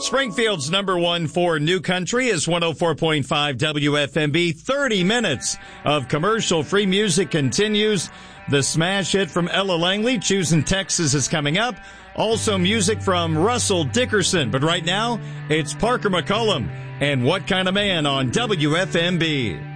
Springfield's number one for New Country is 104.5 WFMB. 30 minutes of commercial-free music continues. The smash hit from Ella Langley, Choosing Texas, is coming up. Also music from Russell Dickerson. But right now, it's Parker McCollum and What Kind of Man on WFMB.